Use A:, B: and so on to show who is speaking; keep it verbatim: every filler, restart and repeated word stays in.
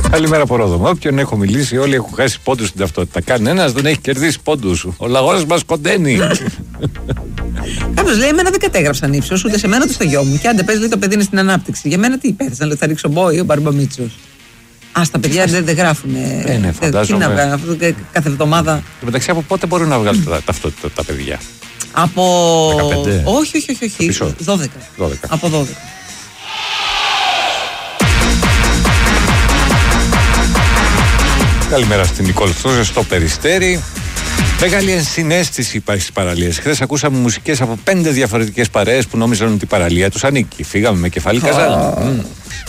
A: Καλημέρα από Ρόδο. Όποιον έχω μιλήσει, όλοι έχουν χάσει πόντους στην ταυτότητα. Κανένας δεν έχει κερδίσει πόντους. Ο λαγός μας κοντένει.
B: Κάποιος λέει: εμένα δεν κατέγραψαν ύψος, ούτε σε μένα ούτε στο γιο μου. Και αν πες, λέει, το παιδί είναι στην ανάπτυξη. Για μένα τι υπέθεσαν, λέει, θα ρίξω μπόι, ο Μπαρμπαμίτσος. Α, τα παιδιά δεν, δεν γράφουν.
A: Ε, ναι, φαντάζομαι.
B: Τι να βγάλουν, αυτό κάθε εβδομάδα.
A: Και μεταξύ, από πότε μπορούν να βγάλουν τα ταυτότητα τα παιδιά?
B: Από.
A: δεκαπέντε.
B: Όχι, όχι, όχι. όχι. δώδεκα.
A: δώδεκα.
B: Από δώδεκα.
A: Καλημέρα στην Νικόλ Στρόζε στο Περιστέρι. Μεγάλη ενσυναίσθηση υπάρχει στις παραλίες. Χθες ακούσαμε μουσικές από πέντε διαφορετικές παρέες που νόμιζαν ότι η παραλία τους ανήκει. Φύγαμε με κεφάλι καζάνι. Oh. Mm.